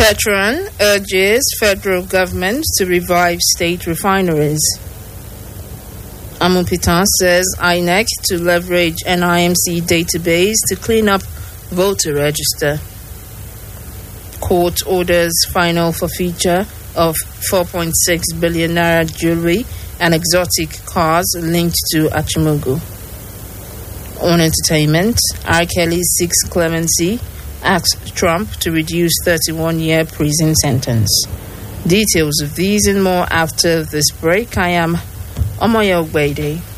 Petron urges federal government to revive state refineries. Amupitan says INEC to leverage NIMC database to clean up voter register. Court orders final forfeiture of 4.6 billion naira jewelry and exotic cars linked to Achimugu. On entertainment, R. Kelly seeks clemency, asks Trump to reduce 31-year prison sentence. Details of these and more after this break. I am Omoyo Ogbede.